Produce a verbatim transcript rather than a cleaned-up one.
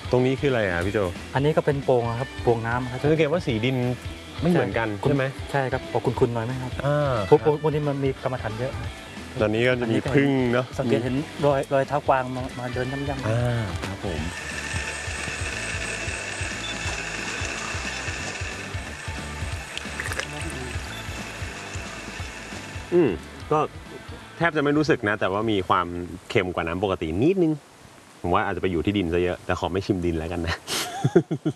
ตรงนี้คืออะไรอ่ะพี่โจอันนี้ก็เป็นโป่งครับโป่งน้ำครับสังเกตว่าสีดินไม่เหมือนกันใช่ไหมใช่ครับออกคุณๆหน่อยไหมครับอ่าพวกพวกนี้มันมีกรรมฐานเยอะตอนนี้ก็จะมีพึ่งเนาะสังเกตเห็นรอยรอยเท้ากวางมามาเดินย่ำๆอ่าครับผมอืมก็แทบจะไม่รู้สึกนะแต่ว่ามีความเค็มกว่าน้ำปกตินิดนึงผมว่าอาจจะไปอยู่ที่ดินซะเยอะแต่ขอไม่ชิมดินแล้วกันนะ